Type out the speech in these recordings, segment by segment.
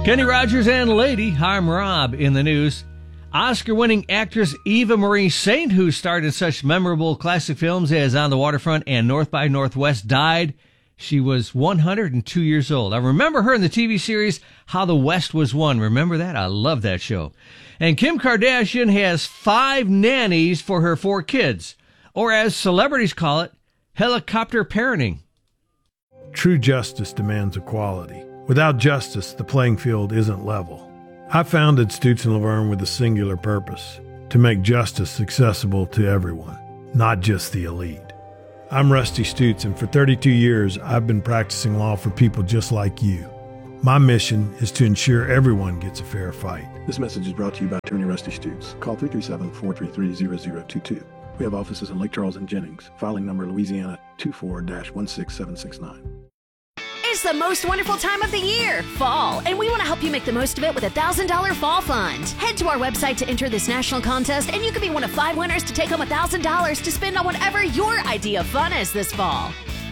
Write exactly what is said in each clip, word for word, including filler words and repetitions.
Kenny Rogers and Lady, I'm Rob. In the news, Oscar-winning actress Eva Marie Saint, who starred in such memorable classic films as On the Waterfront and North by Northwest, died. She was one hundred two years old. I remember her in the T V series How the West Was Won. Remember that? I love that show. And Kim Kardashian has five nannies for her four kids, or as celebrities call it, helicopter parenting. True justice demands equality. Without justice, the playing field isn't level. I founded Stutz and Laverne with a singular purpose: to make justice accessible to everyone, not just the elite. I'm Rusty Stutz, and for thirty-two years, I've been practicing law for people just like you. My mission is to ensure everyone gets a fair fight. This message is brought to you by Attorney Rusty Stutz. Call three three seven, four three three, zero zero two two. We have offices in Lake Charles and Jennings. Filing number Louisiana two four dash one six seven six nine. It's the most wonderful time of the year, fall, and we want to help you make the most of it with a one thousand dollars Fall Fund. Head to our website to enter this national contest, and you could be one of five winners to take home one thousand dollars to spend on whatever your idea of fun is this fall.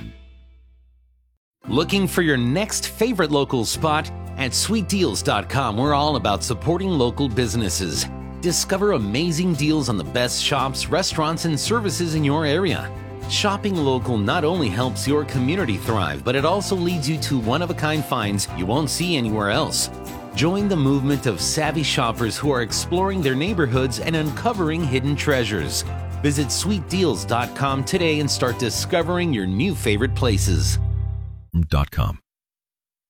Looking for your next favorite local spot? At sweet deals dot com, we're all about supporting local businesses. Discover amazing deals on the best shops, restaurants, and services in your area. Shopping local not only helps your community thrive, but it also leads you to one-of-a-kind finds you won't see anywhere else. Join the movement of savvy shoppers who are exploring their neighborhoods and uncovering hidden treasures. Visit sweet deals dot com today and start discovering your new favorite places. Dot com.